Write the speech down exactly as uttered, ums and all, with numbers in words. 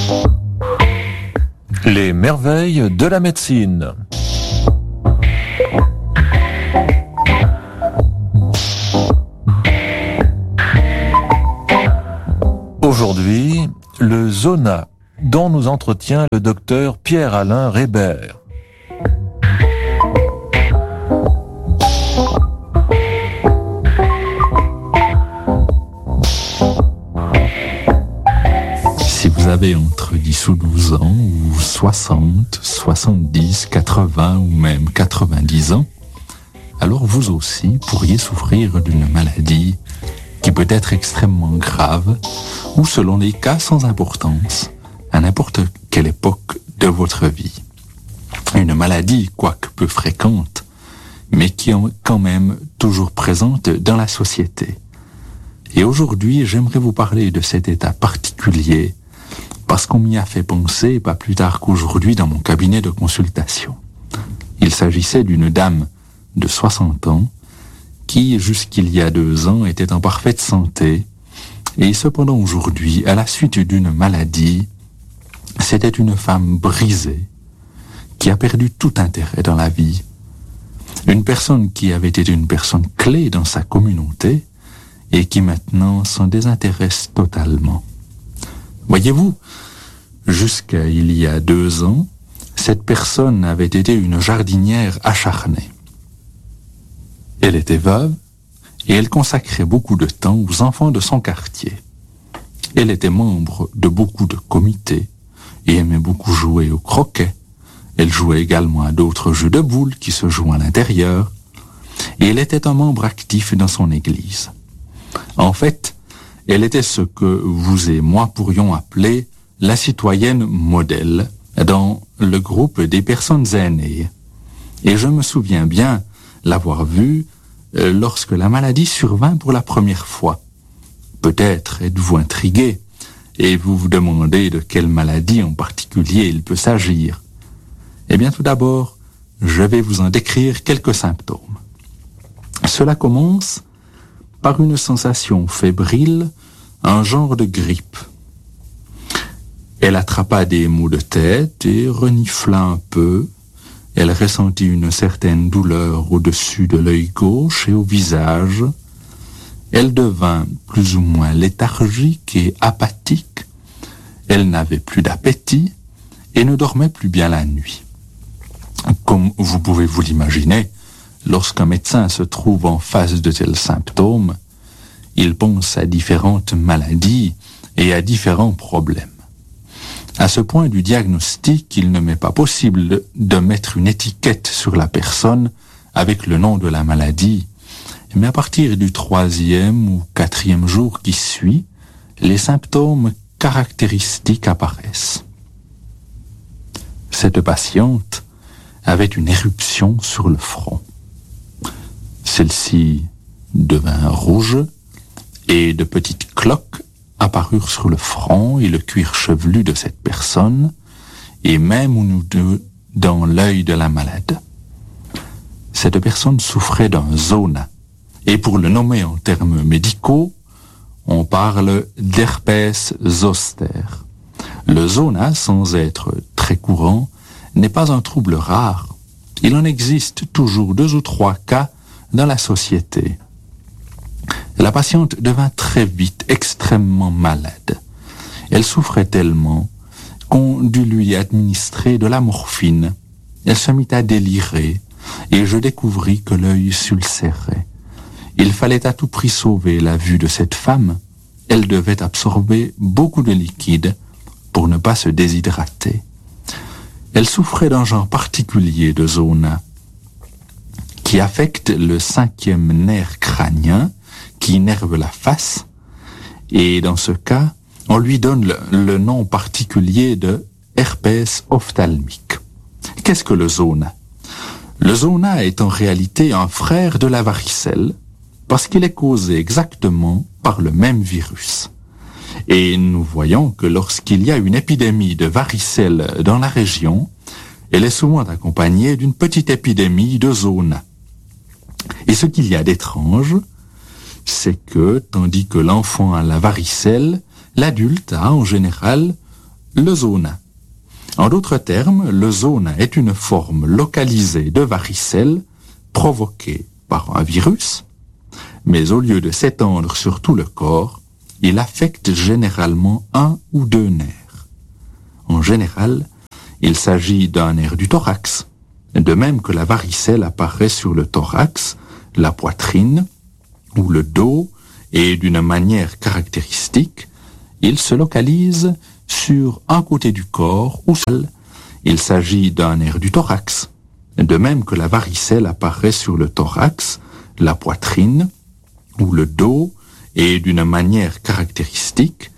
Les merveilles de la médecine. Aujourd'hui, le zona, dont nous entretient le docteur Pierre-Alain Reber. Si vous avez entre dix ou douze ans, ou soixante, soixante-dix, quatre-vingts ou même quatre-vingt-dix ans, alors vous aussi pourriez souffrir d'une maladie qui peut être extrêmement grave ou selon les cas sans importance, à n'importe quelle époque de votre vie. Une maladie, quoique peu fréquente, mais qui est quand même toujours présente dans la société. Et aujourd'hui, j'aimerais vous parler de cet état particulier parce qu'on m'y a fait penser pas plus tard qu'aujourd'hui dans mon cabinet de consultation. Il s'agissait d'une dame de soixante ans qui, jusqu'il y a deux ans, était en parfaite santé et cependant aujourd'hui, à la suite d'une maladie, c'était une femme brisée qui a perdu tout intérêt dans la vie. Une personne qui avait été une personne clé dans sa communauté et qui maintenant s'en désintéresse totalement. Voyez-vous, jusqu'à il y a deux ans, cette personne avait été une jardinière acharnée. Elle était veuve et elle consacrait beaucoup de temps aux enfants de son quartier. Elle était membre de beaucoup de comités et aimait beaucoup jouer au croquet. Elle jouait également à d'autres jeux de boules qui se jouent à l'intérieur et elle était un membre actif dans son église. En fait, elle était ce que vous et moi pourrions appeler la citoyenne modèle dans le groupe des personnes aînées. Et je me souviens bien l'avoir vue euh, lorsque la maladie survint pour la première fois. Peut-être êtes-vous intrigué et vous vous demandez de quelle maladie en particulier il peut s'agir. Eh bien tout d'abord, je vais vous en décrire quelques symptômes. Cela commence par une sensation fébrile, un genre de grippe. Elle attrapa des maux de tête et renifla un peu. Elle ressentit une certaine douleur au-dessus de l'œil gauche et au visage. Elle devint plus ou moins léthargique et apathique. Elle n'avait plus d'appétit et ne dormait plus bien la nuit. Comme vous pouvez vous l'imaginer, lorsqu'un médecin se trouve en face de tels symptômes, il pense à différentes maladies et à différents problèmes. À ce point du diagnostic, il ne m'est pas possible de mettre une étiquette sur la personne avec le nom de la maladie, mais à partir du troisième ou quatrième jour qui suit, les symptômes caractéristiques apparaissent. Cette patiente avait une éruption sur le front. Celle-ci devint rouge et de petites cloques apparurent sur le front et le cuir chevelu de cette personne et même ou nous deux dans l'œil de la malade. Cette personne souffrait d'un zona et pour le nommer en termes médicaux, on parle d'herpès zoster. Le zona, sans être très courant, n'est pas un trouble rare. Il en existe toujours deux ou trois cas dans la société. La patiente devint très vite extrêmement malade. Elle souffrait tellement qu'on dut lui administrer de la morphine. Elle se mit à délirer et je découvris que l'œil s'ulcérait. Il fallait à tout prix sauver la vue de cette femme. Elle devait absorber beaucoup de liquide pour ne pas se déshydrater. Elle souffrait d'un genre particulier de zona qui affecte le cinquième nerf crânien qui innerve la face et dans ce cas, on lui donne le, le nom particulier de herpès ophtalmique. Qu'est-ce que le zona? Le zona est en réalité un frère de la varicelle parce qu'il est causé exactement par le même virus. Et nous voyons que lorsqu'il y a une épidémie de varicelle dans la région, elle est souvent accompagnée d'une petite épidémie de zona. Et ce qu'il y a d'étrange, c'est que, tandis que l'enfant a la varicelle, l'adulte a en général le zona. En d'autres termes, le zona est une forme localisée de varicelle provoquée par un virus, mais au lieu de s'étendre sur tout le corps, il affecte généralement un ou deux nerfs. En général, il s'agit d'un nerf du thorax, de même que la varicelle apparaît sur le thorax, la poitrine ou le dos, et d'une manière caractéristique, il se localise sur un côté du corps ou seul. Il s'agit d'un nerf du thorax, de même que la varicelle apparaît sur le thorax, la poitrine ou le dos, et d'une manière caractéristique,